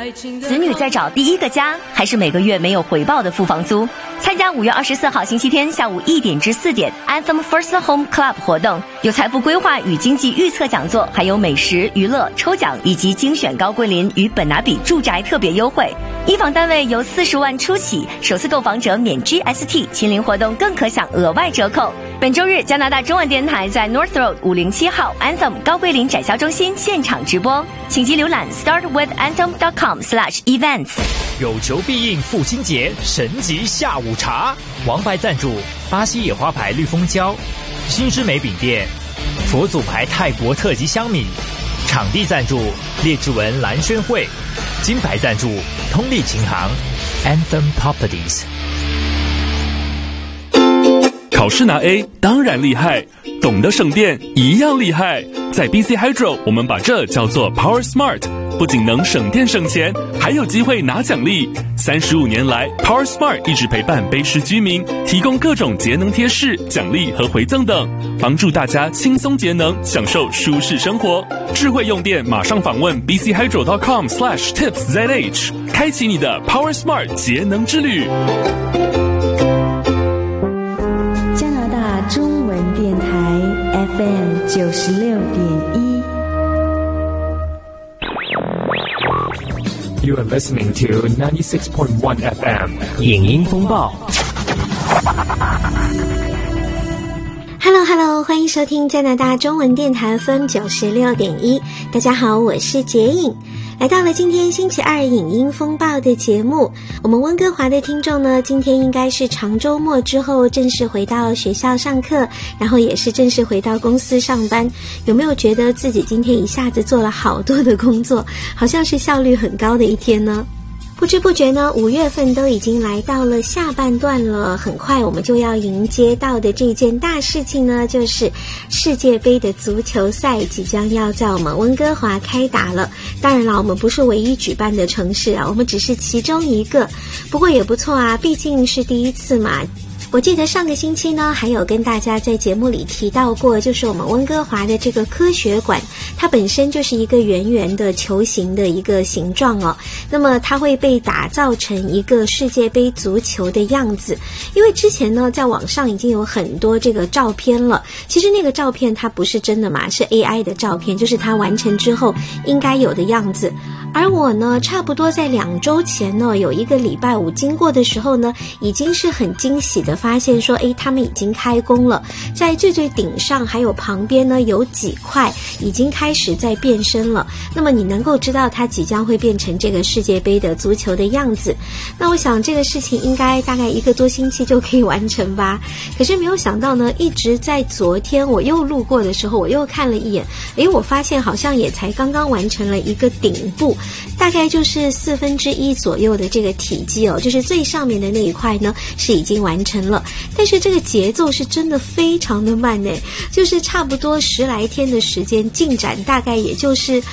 子女在找第一个家，还是每个月没有回报的付房租？参加5月24号星期天下午1点至4点 Anthem First Home Club 活动，有财富规划与经济预测讲座，还有美食、娱乐、抽奖以及精选高桂林与本拿比住宅特别优惠。一房单位由40万初起，首次购房者免 GST， 亲临活动更可享额外折扣。本周日，加拿大中文电台在 North Road 507号 Anthem 高桂林展销中心现场直播，请即浏览 startwithanthem.com/events。 有求必应父亲节神级下午茶，王牌赞助巴西野花牌绿蜂胶，新之美饼店，佛祖牌泰国特级香米，场地赞助列治文蓝轩会，金牌赞助通力琴行 Anthem Properties。 考试拿 A 当然厉害，懂得省电一样厉害。在 BC Hydro， 我们把这叫做 Power Smart， 不仅能省电省钱，还有机会拿奖励。35年来 ，Power Smart 一直陪伴卑诗居民，提供各种节能贴士、奖励和回赠等，帮助大家轻松节能，享受舒适生活。智慧用电，马上访问 bchydro.com/tipszh， 开启你的 Power Smart 节能之旅。 中文电台 FM 96.1。 You are listening to 96.1 FM 影音风暴。 Hello， 欢迎收听加拿大中文电台 FM 96.1。大家好，我是洁颖。来到了今天星期二影音风暴的节目，我们温哥华的听众呢，今天应该是长周末之后正式回到学校上课，然后也是正式回到公司上班。有没有觉得自己今天一下子做了好多的工作，好像是效率很高的一天呢？不知不觉呢，5月份都已经来到了下半段了，很快我们就要迎接到的这件大事情呢，就是世界杯的足球赛即将要在我们温哥华开打了。当然了，我们不是唯一举办的城市啊，我们只是其中一个，不过也不错啊，毕竟是第一次嘛。我记得上个星期呢，还有跟大家在节目里提到过，就是我们温哥华的这个科学馆，它本身就是一个圆圆的球形的一个形状哦。那么它会被打造成一个世界杯足球的样子，因为之前呢，在网上已经有很多这个照片了。其实那个照片它不是真的嘛，是 AI 的照片，就是它完成之后应该有的样子。而我呢，差不多在2周前呢，有一个礼拜五经过的时候呢，已经是很惊喜的发现说，他们已经开工了，在最顶上还有旁边呢，有几块已经开始在变身了。那么你能够知道它即将会变成这个世界杯的足球的样子。那我想这个事情应该大概1个多星期就可以完成吧。可是没有想到呢，一直在昨天我又路过的时候，我又看了一眼，我发现好像也才刚刚完成了一个顶部，大概就是1/4左右的这个体积哦，就是最上面的那一块呢是已经完成了。但是这个节奏是真的非常的慢就是差不多10来天的时间，进展大概也就是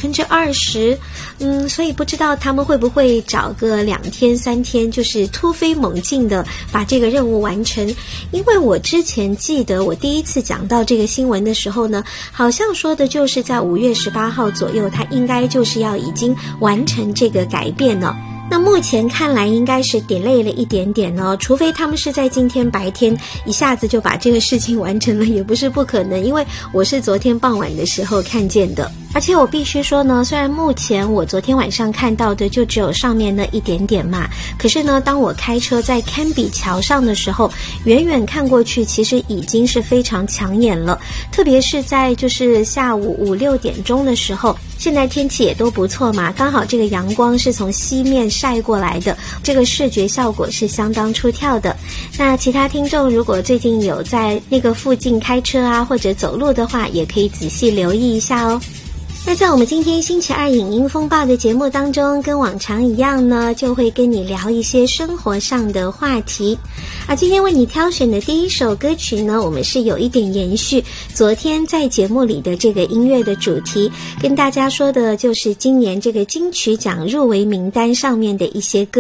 20%。所以不知道他们会不会找个2天3天，就是突飞猛进的把这个任务完成。因为我之前记得我第一次讲到这个新闻的时候呢，好像说的就是在5月18号左右，它应该就是要已经完成这个改变了。那目前看来应该是 delay 了一点点哦，除非他们是在今天白天一下子就把这个事情完成了，也不是不可能，因为我是昨天傍晚的时候看见的。而且我必须说呢，虽然目前我昨天晚上看到的就只有上面那一点点嘛，可是呢，当我开车在 Canby 桥上的时候，远远看过去其实已经是非常抢眼了，特别是在就是下午5、6点钟的时候，现在天气也都不错嘛，刚好这个阳光是从西面晒过来的，这个视觉效果是相当出挑的。那其他听众如果最近有在那个附近开车啊或者走路的话，也可以仔细留意一下哦。那在我们今天星期二影音风暴的节目当中，跟往常一样呢，就会跟你聊一些生活上的话题。今天为你挑选的第一首歌曲呢，我们是有一点延续昨天在节目里的这个音乐的主题，跟大家说的就是今年这个金曲奖入围名单上面的一些歌。